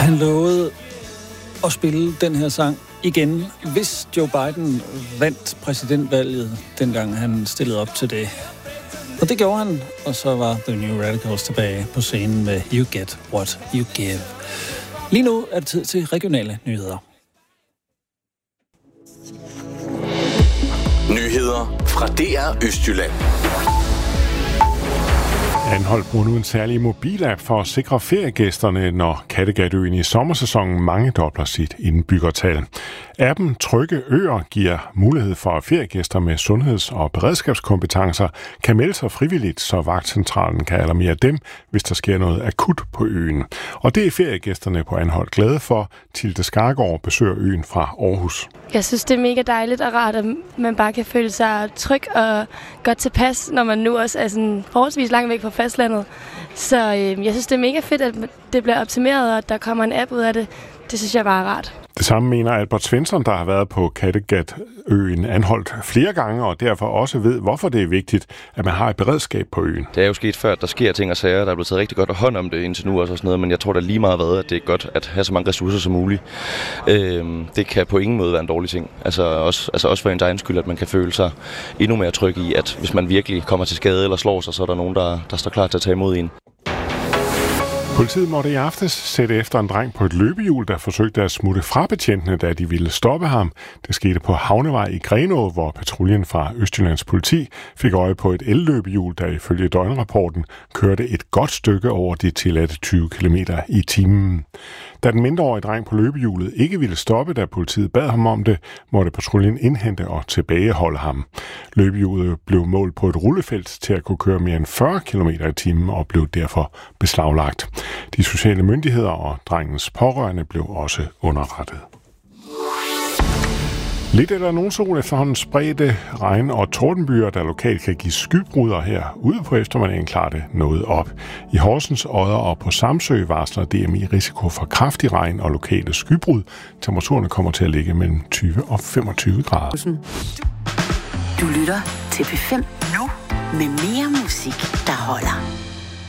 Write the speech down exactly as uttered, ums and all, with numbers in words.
Han lovede at spille den her sang igen, hvis Joe Biden vandt præsidentvalget, dengang han stillede op til det. Og det gjorde han, og så var The New Radicals tilbage på scenen med You Get What You Give. Lige nu er det tid til regionale nyheder. Nyheder fra D R Østjylland. Anholt bruger nu en særlig mobilapp for at sikre feriegæsterne, når Kattegatøen i sommersæsonen mangedobler sit indbyggertal. Appen Trygge Øer giver mulighed for, at feriegæster med sundheds- og beredskabskompetencer kan melde sig frivilligt, så vagtcentralen kan alarmere dem, hvis der sker noget akut på øen. Og det er feriegæsterne på Anholt glade for. Tilde Skargaard besøger øen fra Aarhus. Jeg synes, det er mega dejligt og rart, at man bare kan føle sig tryg og godt tilpas, når man nu også er sådan forholdsvis langt væk fra fastlandet. Så øh, jeg synes, det er mega fedt, at det bliver optimeret, og at der kommer en app ud af det. Det synes jeg bare er rart. Det samme mener Albert Svensson, der har været på Kattegatøen Anholt flere gange, og derfor også ved, hvorfor det er vigtigt, at man har et beredskab på øen. Det er jo sket før, at der sker ting og sager, der er blevet taget rigtig godt hånd om det indtil nu og sådan noget, men jeg tror da lige meget været, at det er godt at have så mange ressourcer som muligt. Øhm, det kan på ingen måde være en dårlig ting. Altså også, altså også for ens egen skyld, at man kan føle sig endnu mere tryg i, at hvis man virkelig kommer til skade eller slår sig, så er der nogen, der, der står klar til at tage imod en. Politiet måtte i aftes sætte efter en dreng på et løbehjul, der forsøgte at smutte fra betjentene, da de ville stoppe ham. Det skete på Havnevej i Grenaa, hvor patruljen fra Østjyllands politi fik øje på et elløbehjul, der ifølge døgnrapporten kørte et godt stykke over de tilladte tyve kilometer i timen. Da den mindreårige dreng på løbehjulet ikke ville stoppe, da politiet bad ham om det, måtte patruljen indhente og tilbageholde ham. Løbehjulet blev målt på et rullefelt til at kunne køre mere end fyrre kilometer i timen og blev derfor beslaglagt. De sociale myndigheder og drengens pårørende blev også underrettet. Lidt eller nogen sol efterhånden spredte regn- og tordenbyer, der lokalt kan give skybrudder her ude på eftermiddagen, klarer det noget op. I Horsens, Odder og på Samsø varsler D M I risiko for kraftig regn og lokale skybrud. Temperaturerne kommer til at ligge mellem tyve og femogtyve grader. Du lytter til P fem nu med mere musik, der holder.